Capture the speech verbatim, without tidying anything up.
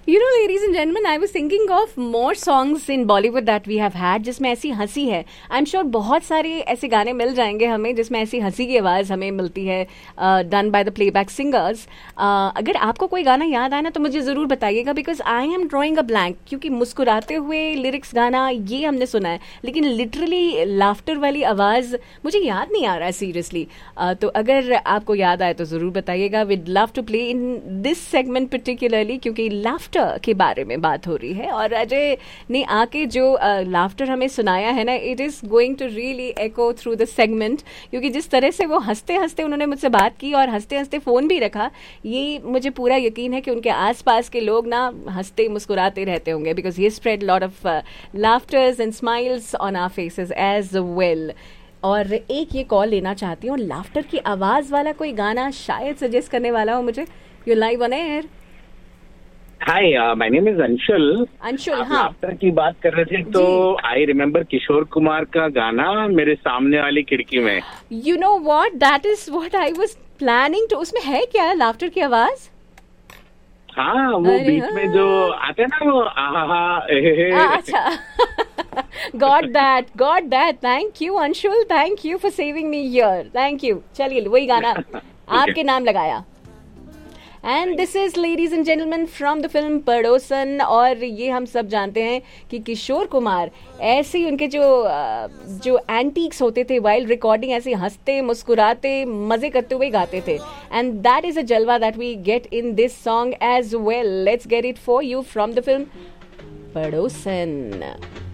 You know, ladies and gentlemen, I was thinking of more songs in Bollywood that we have had जिसमें ऐसी हंसी है. I'm sure बहुत सारे ऐसे गाने मिल जाएंगे हमें जिसमें ऐसी हंसी की आवाज़ हमें मिलती है, done by the playback singers. अगर आपको कोई गाना याद आए ना तो मुझे ज़रूर बताइएगा, because I am drawing a blank. क्योंकि मुस्कुराते हुए लिरिक्स गाना ये हमने सुना है, लेकिन लिटरली लाफ्टर वाली आवाज़ मुझे याद नहीं आ रहा है सीरियसली. uh, तो अगर आपको याद आए तो ज़रूर बताइएगा. With love to play in this segment particularly, क्योंकि लाफ्टर के बारे में बात हो रही है. और अजय ने आके जो लाफ्टर uh, हमें सुनाया है ना, it is going to really echo through the segment. क्योंकि जिस तरह से वो हंसते हंसते उन्होंने मुझसे बात की और हंसते हंसते फोन भी रखा, ये मुझे पूरा यकीन है कि उनके आसपास के लोग ना हंसते मुस्कुराते रहते होंगे, because he spread lot of laughters and smiles on our faces as well. और एक ये कॉल लेना चाहती हूँ, लाफ्टर की आवाज वाला कोई गाना शायद सजेस्ट करने वाला हो मुझे. You live on air. Hi, my name is Anshul. Anshul, आप हाँ, लाफ्टर की बात कर रहे थे तो आई रिमेम्बर किशोर कुमार का गाना मेरे सामने वाली खिड़की में. You know what, that is what I was planning to. उसमें है क्या लाफ्टर की आवाज? हाँ, वो बीच में जो आते हैं ना वो आहा. अच्छा, got that, got that. Thank you Anshul, thank you for saving me here. Thank you. चलिए वही गाना आपके नाम लगाया. And this is ladies and gentleman from the film पड़ोसन. और ये हम सब जानते हैं कि किशोर कुमार ऐसे ही उनके जो जो एंटीक्स होते थे वाइल रिकॉर्डिंग, ऐसे हंसते मुस्कुराते मजे करते हुए गाते थे. एंड दैट इज अ जलवा that we get in this song as well. Let's get it for you from the film पड़ोसन.